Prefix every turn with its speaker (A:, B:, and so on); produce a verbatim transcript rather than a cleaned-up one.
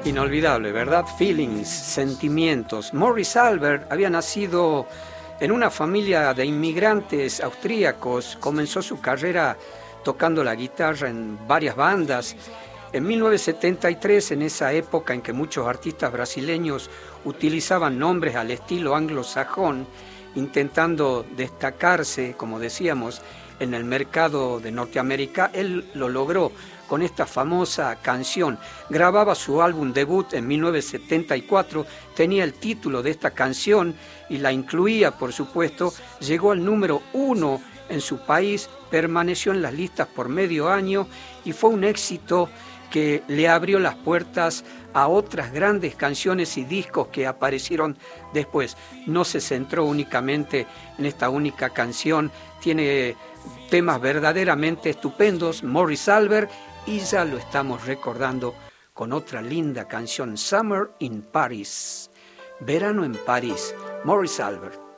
A: Inolvidable, ¿verdad? Feelings, sentimientos. Morris Albert había nacido en una familia de inmigrantes austríacos. Comenzó su carrera tocando la guitarra en varias bandas. En mil novecientos setenta y tres, en esa época en que muchos artistas brasileños utilizaban nombres al estilo anglosajón, intentando destacarse, como decíamos, en el mercado de Norteamérica, él lo logró con esta famosa canción. Grababa su álbum debut en mil novecientos setenta y cuatro, tenía el título de esta canción y la incluía, por supuesto. Llegó al número uno en su país, permaneció en las listas por medio año y fue un éxito que le abrió las puertas a otras grandes canciones y discos que aparecieron después. No se centró únicamente en esta única canción, tiene temas verdaderamente estupendos, Morris Albert, y ya lo estamos recordando con otra linda canción, Summer in Paris, Verano en París, Morris Albert.